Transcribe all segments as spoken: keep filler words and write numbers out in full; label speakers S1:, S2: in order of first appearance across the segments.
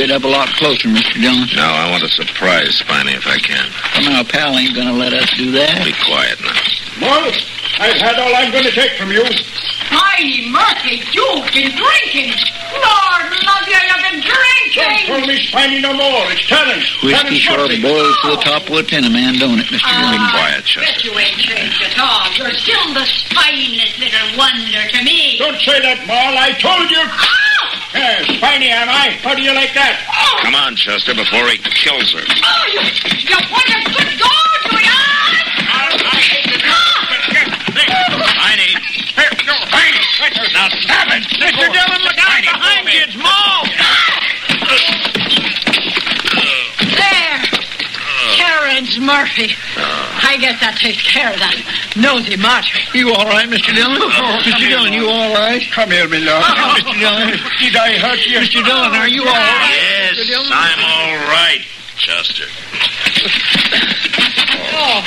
S1: it up a lot closer, Mister Dillon.
S2: No, I want to surprise Spiny if I can.
S1: Well, now, pal ain't going to let us do that.
S2: Be quiet now.
S3: Well, I've had all I'm going to take from you.
S4: Spiny Murphy, you've been drinking. Lord love you, you've been drinking.
S3: Don't call me Spiny no more. It's Terence.
S1: Whiskey sure boils to the top of a tin, man, don't it, Mister Dillon?
S2: Be quiet,
S4: Bet
S2: Chester.
S4: you ain't changed at all. You're still the spineless little wonder to me.
S3: Don't say that, Moll. I told you.
S4: Oh!
S3: Uh, Spiny, am I? How do you like that?
S4: Oh!
S2: Come on, Chester, before he kills her.
S4: Oh, you, you want a good go, do you?
S2: Spiny.
S3: Hey, no, Spiny.
S2: Now stop it.
S3: Mister Dillon, look out behind you. It's Moll.
S4: There. Terence Murphy. I guess that takes care of that nosy martyr.
S1: You all right, Mister Dillon? Mister Dillon, you all right?
S3: Come here, my love.
S1: Mister Dillon.
S3: Did I hurt you?
S1: Mister Dillon, are you all right?
S2: Yes,
S1: Mister Dillon?
S2: I'm all right, Chester.
S4: Oh.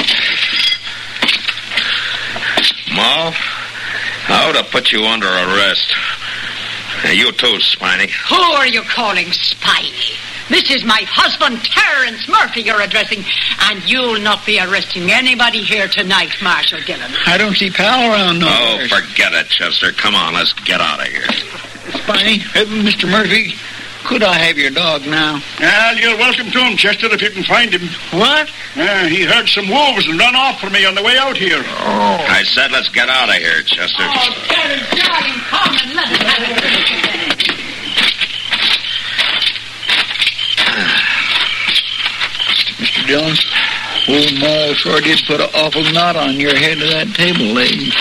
S2: Ma, I ought to put you under arrest. Hey, you too, Spiny.
S4: Who are you calling Spiny? This is my husband, Terence Murphy, you're addressing, and you'll not be arresting anybody here tonight, Marshal Dillon.
S1: I don't see pal around no
S2: Oh,
S1: more.
S2: forget it, Chester. Come on, let's get out of here.
S1: Spiny, uh, Mister Murphy, could I have your dog now?
S3: Well, you're welcome to him, Chester, if you can find him.
S1: What?
S3: Uh, he heard some wolves and run off from me on the way out here.
S1: Oh.
S2: I said let's get out of here, Chester.
S4: Oh, Terence, darling, come and let us have a drink.
S1: Mister Dillon, old Moll sure did put an awful knot on your head of that table leg.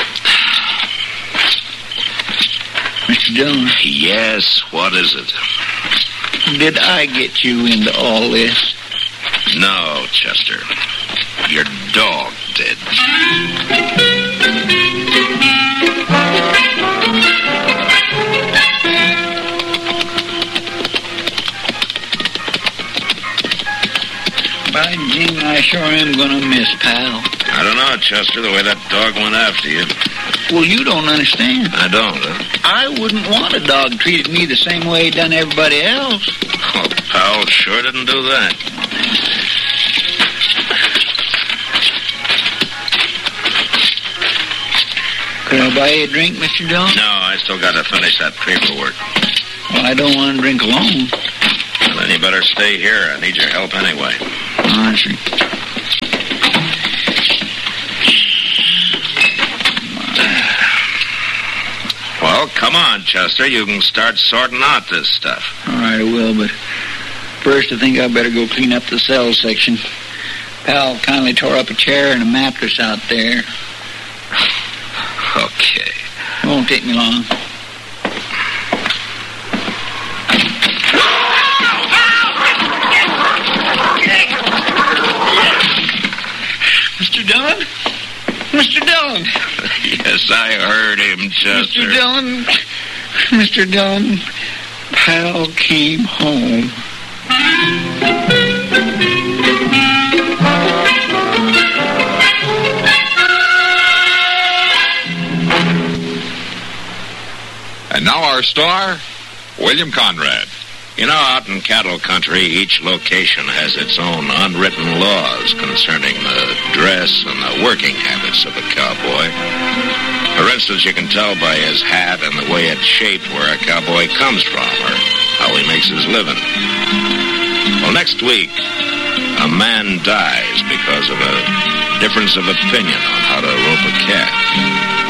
S1: Mister Dillon,
S2: Yes, what is it?
S1: did I get you into all this?
S2: No, Chester. Your dog did.
S1: By jing, I sure am gonna miss pal.
S2: I don't know, Chester, the way that dog went after you.
S1: Well, you don't understand.
S2: I don't, huh?
S1: I wouldn't want a dog treated me the same way he done everybody else.
S2: Oh, pal sure didn't do that.
S1: Could I buy you a drink, Mister Dillon?
S2: No, I still got to finish that paperwork.
S1: Well, I don't want to drink alone.
S2: Well, then you better stay here. I need your help anyway.
S1: I see.
S2: Well, come on, Chester. You can start sorting out this stuff.
S1: All right, I will, but first I think I better go clean up the cell section. Pal kindly tore up a chair and a mattress out there.
S2: Okay.
S1: It won't take me long. Mister Dillon? Mister Dillon!
S2: Yes, I heard him, Chester.
S1: Mister Dillon! Mister Dillon, pal came home.
S5: And now our star, William Conrad.
S2: You know, out in cattle country, each location has its own unwritten laws concerning the dress and the working habits of a cowboy. For instance, you can tell by his hat and the way it's shaped where a cowboy comes from or how he makes his living. Well, next week, a man dies because of a difference of opinion on how to rope a calf.